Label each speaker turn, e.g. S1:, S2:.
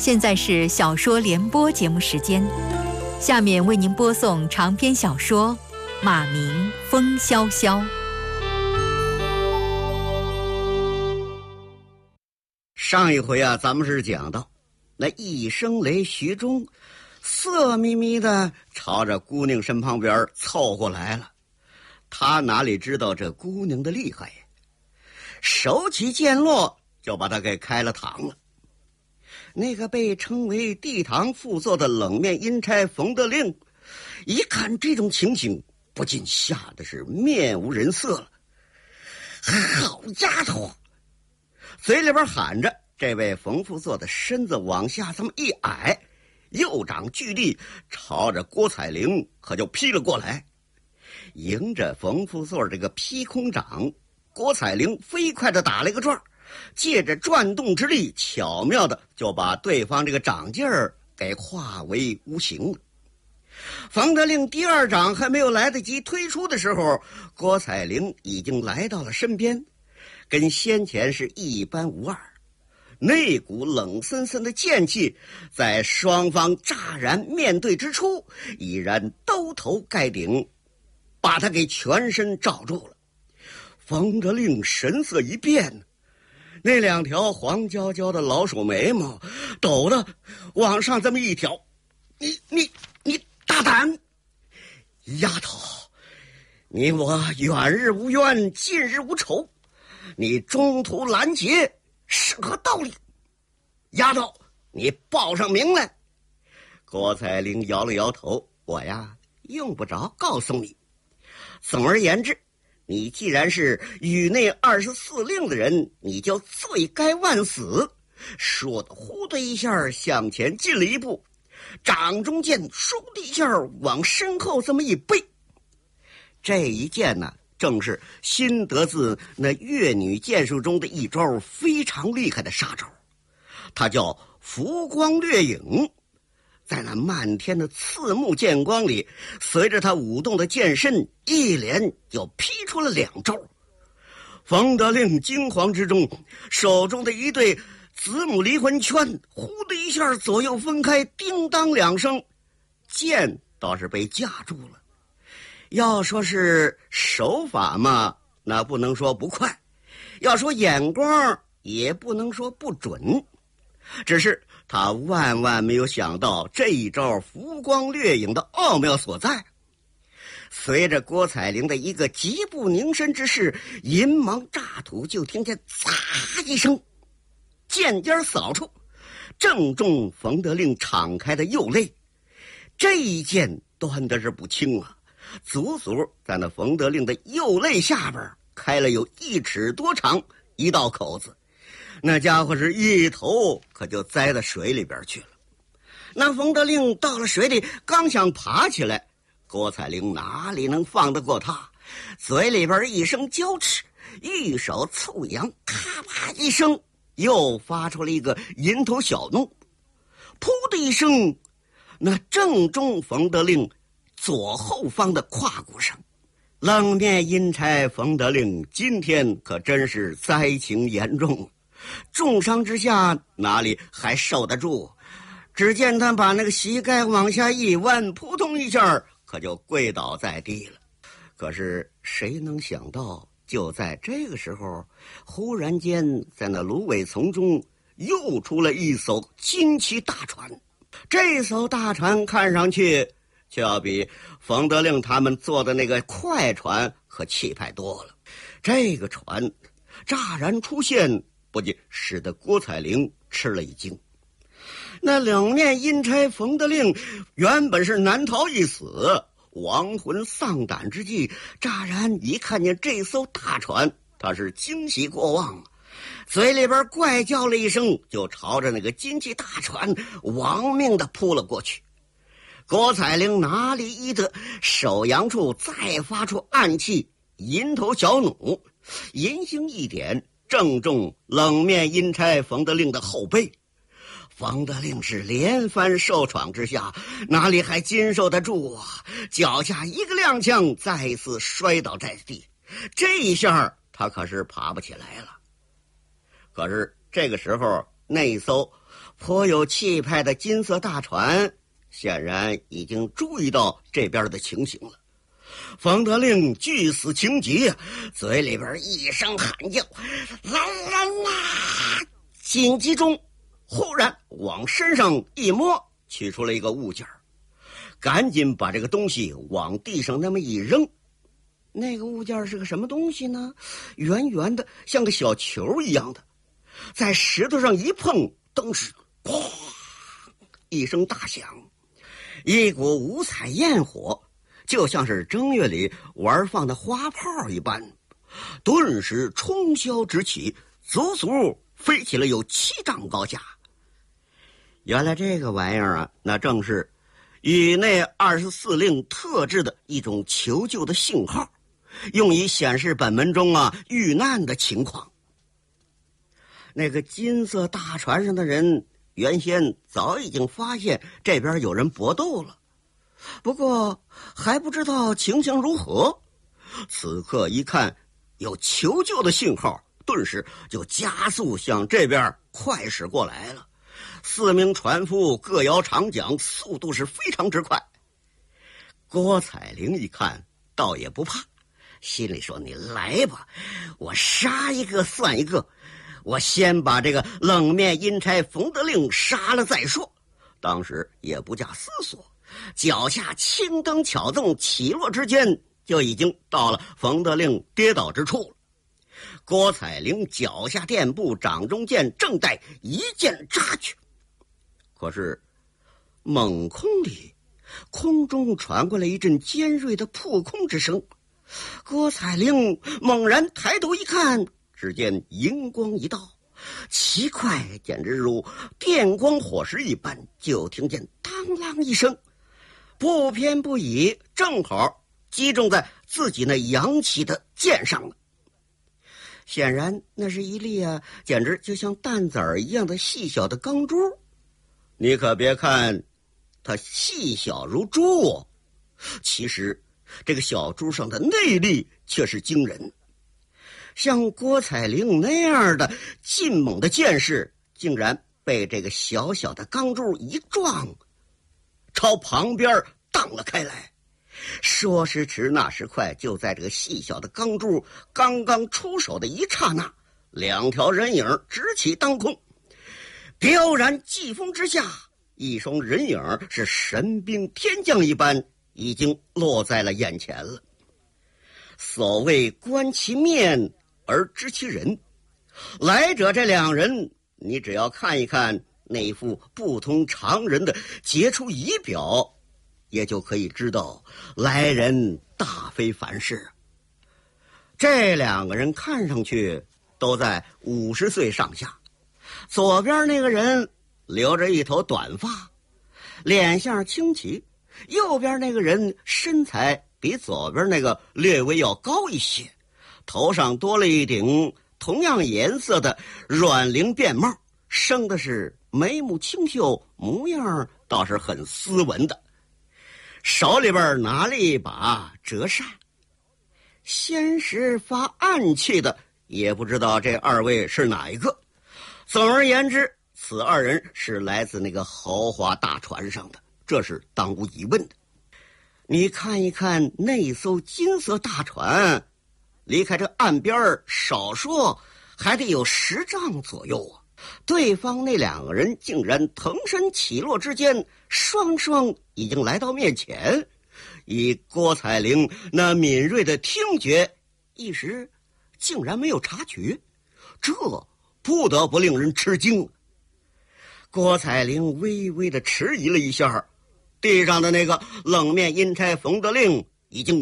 S1: 现在是小说联播节目时间，下面为您播送长篇小说《马明风萧萧》。
S2: 上一回啊，咱们是讲到那一声雷徐忠色眯眯的朝着姑娘身旁边凑过来了。他哪里知道这姑娘的厉害呀，手起剑落就把他给开了膛了。那个被称为地堂副座的冷面阴差冯德令一看这种情形，不禁吓得是面无人色了。好丫头，嘴里边喊着，这位冯副座的身子往下这么一矮，右掌巨力朝着郭彩玲可就劈了过来。迎着冯副座这个劈空掌，郭彩玲飞快地打了一个转，借着转动之力，巧妙的就把对方这个掌劲儿给化为无形了。冯德令第二掌还没有来得及推出的时候，郭彩玲已经来到了身边，跟先前是一般无二。那股冷森森的剑气在双方乍然面对之初，已然兜头盖顶，把他给全身罩住了。冯德令神色一变，那两条黄焦焦的老鼠眉毛抖得往上这么一挑。你大胆！丫头，你我远日无冤，近日无仇，你中途拦截是何道理？丫头，你报上名来。郭彩玲摇了摇头，我呀用不着告诉你。总而言之，你既然是宇内24令的人，你就罪该万死。说的呼的一下向前进了一步，掌中剑倏的一下往身后这么一背。这一剑呢，正是新得自那越女剑术中的一招非常厉害的杀招，它叫浮光掠影。在那漫天的刺目剑光里，随着他舞动的剑身，一连就劈出了两招。冯德令惊惶之中，手中的一对子母离魂圈呼的一下左右分开，叮当两声，剑倒是被架住了。要说是手法嘛，那不能说不快，要说眼光也不能说不准，只是他万万没有想到这一招浮光掠影的奥妙所在。随着郭彩玲的一个极步凝神之势，银芒乍吐，就听见嚓一声，剑尖扫出，正中冯德令敞开的右肋。这一剑端的是不轻啊，足足在那冯德令的右肋下边开了有1尺多长一道口子。那家伙是一头可就栽到水里边去了。那冯德令到了水里，刚想爬起来，郭彩玲哪里能放得过他，嘴里边一声娇斥，玉手促扬，咔啪一声又发出了一个银头小怒，噗的一声，那正中冯德令左后方的胯骨上。冷面阴差冯德令今天可真是灾情严重，重伤之下哪里还受得住？只见他把那个膝盖往下一弯，扑通一下可就跪倒在地了。可是谁能想到，就在这个时候，忽然间在那芦苇丛中又出了一艘金旗大船。这艘大船看上去就要比冯德令他们坐的那个快船可气派多了。这个船乍然出现，不仅使得郭彩玲吃了一惊。那冷面阴差冯德令原本是难逃一死，亡魂丧胆之际，乍然一看见这艘大船，他是惊喜过望，嘴里边怪叫了一声，就朝着那个金旗大船亡命的扑了过去。郭彩玲哪里依得，手扬处再发出暗器，银头小弩，银星一点，正中冷面阴差冯德令的后背。冯德令是连番受创之下，哪里还经受得住啊？脚下一个踉跄，再一次摔倒在地。这一下他可是爬不起来了。可是这个时候，那艘颇有气派的金色大船显然已经注意到这边的情形了。冯德令惧死情急，嘴里边一声喊叫：“来人呐！”紧急中，忽然往身上一摸，取出了一个物件，赶紧把这个东西往地上那么一扔。那个物件是个什么东西呢？圆圆的，像个小球一样的，在石头上一碰，登时砰一声大响，一股五彩焰火，就像是正月里玩放的花炮一般，顿时冲霄直起，足足飞起了有7丈高下。原来这个玩意儿啊，那正是宇内24令特制的一种求救的信号，用以显示本门中遇难的情况。那个金色大船上的人原先早已经发现这边有人搏斗了，不过还不知道情形如何。此刻一看有求救的信号，顿时就加速向这边快驶过来了。4名船夫各摇长桨，速度是非常之快。郭采玲一看倒也不怕，心里说：“你来吧，我杀一个算一个，我先把这个冷面阴差冯德令杀了再说。”当时也不假思索，脚下轻蹬巧纵，起落之间就已经到了冯德令跌倒之处了。郭采玲脚下垫步，掌中剑正待一剑扎去，可是猛空里空中传过来一阵尖锐的破空之声。郭采玲猛然抬头一看，只见银光一道，奇快简直如电光火石一般，就听见当啷一声，不偏不倚，正好击中在自己那扬起的剑上了。显然那是一粒简直就像蛋子儿一样的细小的钢珠。你可别看它细小如珠其实这个小珠上的内力却是惊人。像郭采玲那样的劲猛的剑士，竟然被这个小小的钢珠一撞，朝旁边荡了开来。说时迟，那时快，就在这个细小的钢珠刚刚出手的一刹那，2条人影直起当空，彪然疾风之下，一双人影是神兵天将一般，已经落在了眼前了。所谓观其面而知其人，来者这2人，你只要看一看那副不同常人的杰出仪表，也就可以知道来人大非凡事。这2个人看上去都在50岁上下，左边那个人留着一头短发，脸相清奇，右边那个人身材比左边那个略微要高一些，头上多了一顶同样颜色的软绫便帽，生的是眉目清秀，模样倒是很斯文的，手里边拿了一把折扇，先时发暗气的，也不知道这2位是哪一个。总而言之，此2人是来自那个豪华大船上的，这是当无疑问的。你看一看那艘金色大船，离开这岸边少说还得有10丈左右啊。对方那2个人竟然腾身起落之间，双双已经来到面前。以郭采玲那敏锐的听觉，一时竟然没有察觉，这不得不令人吃惊。郭采玲微微的迟疑了一下，地上的那个冷面阴差冯德令已经